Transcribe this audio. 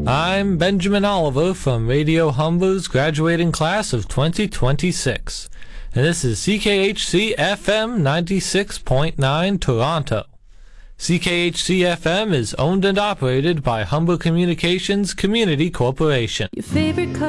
I'm Benjamin Oliver from Radio Humber's graduating class of 2026, and this is CKHC FM 96.9 Toronto. CKHC FM is owned and operated by Humber Communications Community Corporation. Your favorite